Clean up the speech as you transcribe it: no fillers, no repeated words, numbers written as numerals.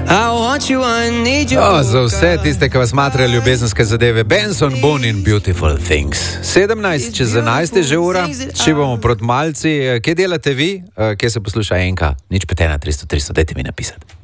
Za vse tiste, ki vas smatrajo ljubezenske zadeve, Benson, Boone in Beautiful Things. 17 čez 11 je že ura, šibamo proti malci. Kje delate vi? Kje se posluša enka? Nič 5 1 300 300, dajte mi napisati.